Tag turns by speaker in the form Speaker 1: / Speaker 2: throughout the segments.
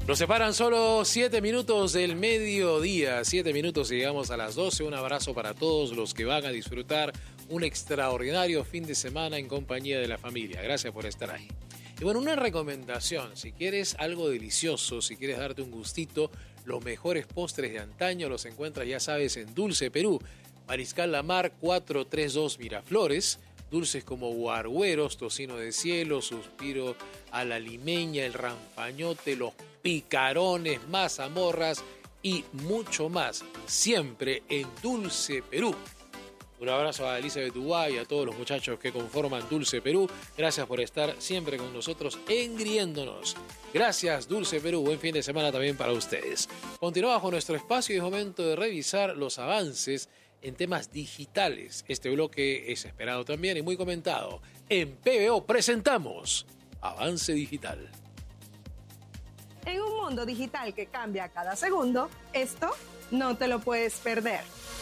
Speaker 1: Nos separan solo 7 minutos del mediodía, 7 minutos y llegamos a las 12. Un abrazo para todos los que van a disfrutar un extraordinario fin de semana en compañía de la familia. Gracias por estar ahí. Y bueno, una recomendación, si quieres algo delicioso, si quieres darte un gustito, los mejores postres de antaño los encuentras, ya sabes, en Dulce Perú. Mariscal La Mar 432 Miraflores. Dulces como guargueros, tocino de cielo, suspiro a la limeña, el rampañote, los picarones, mazamorras y mucho más. Siempre en Dulce Perú. Un abrazo a Elizabeth Uguay y a todos los muchachos que conforman Dulce Perú. Gracias por estar siempre con nosotros engriéndonos. Gracias, Dulce Perú. Buen fin de semana también para ustedes. Continuamos con nuestro espacio y es momento de revisar los avances en temas digitales. Este bloque es esperado también y muy comentado. En PBO presentamos Avance Digital.
Speaker 2: En un mundo digital que cambia cada segundo, esto no te lo puedes perder.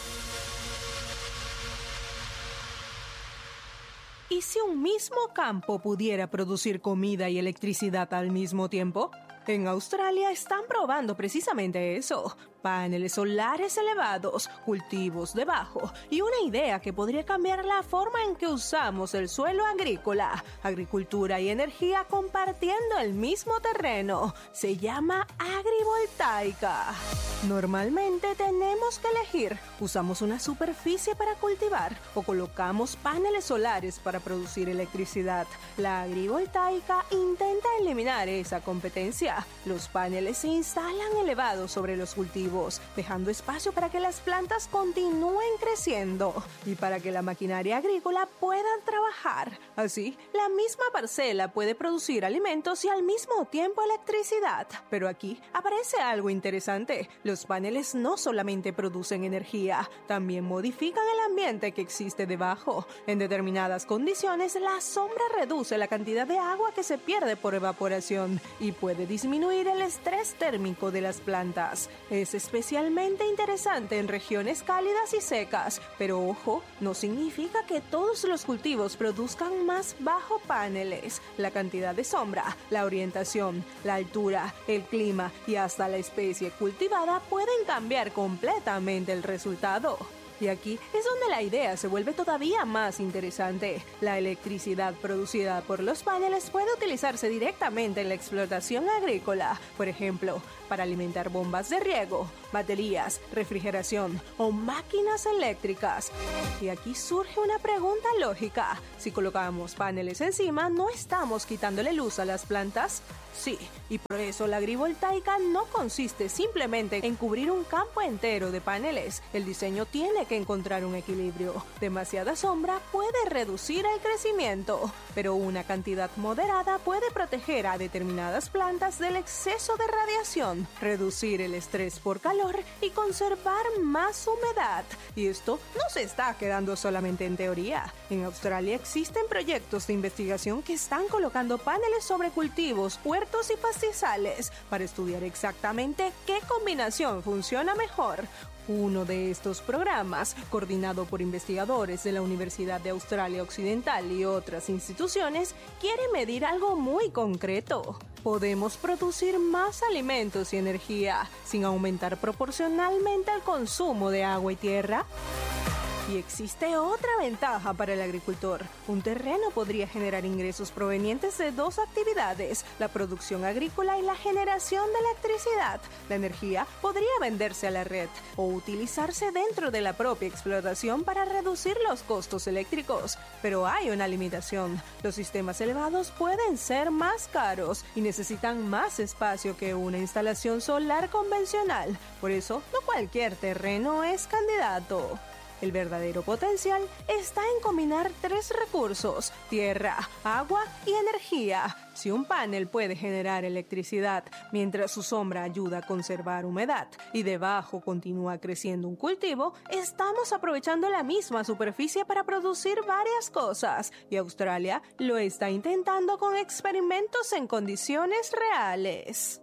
Speaker 2: ¿Y si un mismo campo pudiera producir comida y electricidad al mismo tiempo? En Australia están probando precisamente eso. Paneles solares elevados, cultivos debajo y una idea que podría cambiar la forma en que usamos el suelo agrícola. Agricultura y energía compartiendo el mismo terreno. Se llama agrivoltaica. Normalmente tenemos que elegir. Usamos una superficie para cultivar o colocamos paneles solares para producir electricidad. La agrivoltaica intenta eliminar esa competencia. Los paneles se instalan elevados sobre los cultivos, dejando espacio para que las plantas continúen creciendo y para que la maquinaria agrícola pueda trabajar. Así, la misma parcela puede producir alimentos y al mismo tiempo electricidad. Pero aquí aparece algo interesante. Los paneles no solamente producen energía, también modifican el ambiente que existe debajo. En determinadas condiciones, la sombra reduce la cantidad de agua que se pierde por evaporación y puede disminuir el estrés térmico de las plantas. Es especialmente interesante en regiones cálidas y secas, pero ojo, no significa que todos los cultivos produzcan más bajo paneles. La cantidad de sombra, la orientación, la altura, el clima y hasta la especie cultivada pueden cambiar completamente el resultado. Y aquí es donde la idea se vuelve todavía más interesante. La electricidad producida por los paneles puede utilizarse directamente en la explotación agrícola. Por ejemplo, para alimentar bombas de riego, baterías, refrigeración o máquinas eléctricas. Y aquí surge una pregunta lógica. Si colocamos paneles encima, ¿no estamos quitándole luz a las plantas? Sí, y por eso la agrivoltaica no consiste simplemente en cubrir un campo entero de paneles. El diseño tiene que encontrar un equilibrio. Demasiada sombra puede reducir el crecimiento, pero una cantidad moderada puede proteger a determinadas plantas del exceso de radiación, reducir el estrés por calor y conservar más humedad. Y esto no se está quedando solamente en teoría. En Australia existen proyectos de investigación que están colocando paneles sobre cultivos, huertos y pastizales para estudiar exactamente qué combinación funciona mejor. Uno de estos programas, coordinado por investigadores de la Universidad de Australia Occidental y otras instituciones, quiere medir algo muy concreto. Podemos producir más alimentos y energía sin aumentar proporcionalmente el consumo de agua y tierra. Y existe otra ventaja para el agricultor. Un terreno podría generar ingresos provenientes de dos actividades, la producción agrícola y la generación de electricidad. La energía podría venderse a la red o utilizarse dentro de la propia explotación para reducir los costos eléctricos. Pero hay una limitación. Los sistemas elevados pueden ser más caros y necesitan más espacio que una instalación solar convencional. Por eso, no cualquier terreno es candidato. El verdadero potencial está en combinar tres recursos: tierra, agua y energía. Si un panel puede generar electricidad mientras su sombra ayuda a conservar humedad y debajo continúa creciendo un cultivo, estamos aprovechando la misma superficie para producir varias cosas. Y Australia lo está intentando con experimentos en condiciones reales.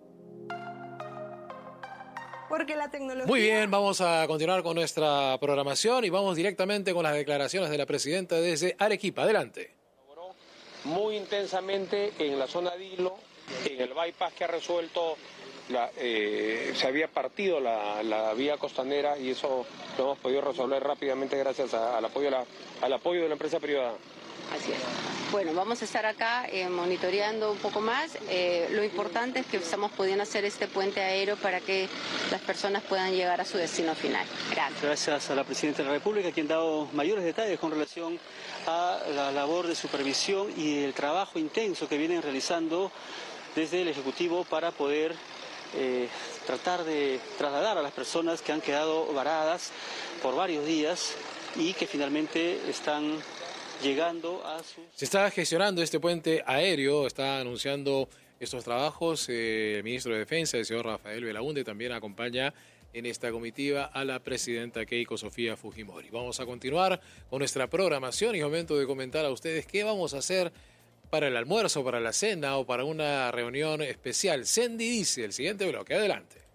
Speaker 2: Porque la tecnología...
Speaker 1: Muy bien, vamos a continuar con nuestra programación y vamos directamente con las declaraciones de la presidenta desde Arequipa. Adelante.
Speaker 3: Muy intensamente en la zona de Hilo En el bypass que ha resuelto, se había partido la vía costanera y eso lo hemos podido resolver rápidamente gracias al apoyo de la empresa privada.
Speaker 4: Así es. Bueno, vamos a estar acá monitoreando un poco más. Lo importante es que estamos pudiendo hacer este puente aéreo para que las personas puedan llegar a su destino final. Gracias.
Speaker 5: Gracias a la Presidenta de la República, quien ha dado mayores detalles con relación a la labor de supervisión y el trabajo intenso que vienen realizando desde el Ejecutivo para poder tratar de trasladar a las personas que han quedado varadas por varios días y que finalmente están llegando a su...
Speaker 1: Se está gestionando este puente aéreo, está anunciando estos trabajos el ministro de Defensa, el señor Rafael Belaúnde, también acompaña en esta comitiva a la presidenta Keiko Sofía Fujimori. Vamos a continuar con nuestra programación y es momento de comentar a ustedes qué vamos a hacer para el almuerzo, para la cena o para una reunión especial. Sendy dice, el siguiente bloque, adelante.